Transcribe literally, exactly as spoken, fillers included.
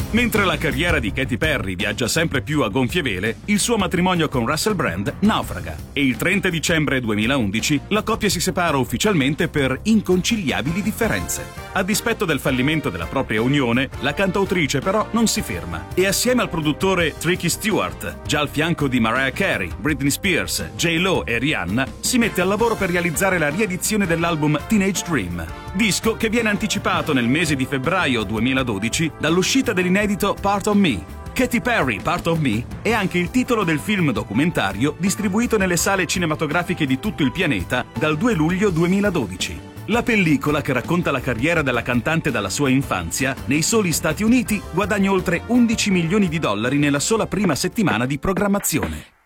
Mentre la carriera di Katy Perry viaggia sempre più a gonfie vele, il suo matrimonio con Russell Brand naufraga e il trenta dicembre duemilaundici la coppia si separa ufficialmente per inconciliabili differenze. A dispetto del fallimento della propria unione, la cantautrice però non si ferma e assieme al produttore Tricky Stewart, già al fianco di Mariah Carey, Britney Spears, J-Lo e Rihanna, si mette al lavoro per realizzare la riedizione dell'album Teenage Dream, disco che viene anticipato nel mese di febbraio duemiladodici dall'uscita dell'inedito Part of Me. Katy Perry, Part of Me è anche il titolo del film documentario distribuito nelle sale cinematografiche di tutto il pianeta dal due luglio duemiladodici. La pellicola, che racconta la carriera della cantante dalla sua infanzia, nei soli Stati Uniti guadagna oltre undici milioni di dollari nella sola prima settimana di programmazione.